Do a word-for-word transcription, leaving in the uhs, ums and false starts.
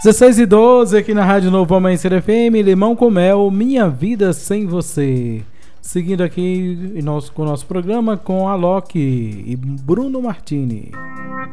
dezesseis e doze aqui na Rádio Novo Amanhecer F M, Limão com Mel, Minha Vida Sem Você. Seguindo aqui nosso, com o nosso programa com a Loki e Bruno Martini.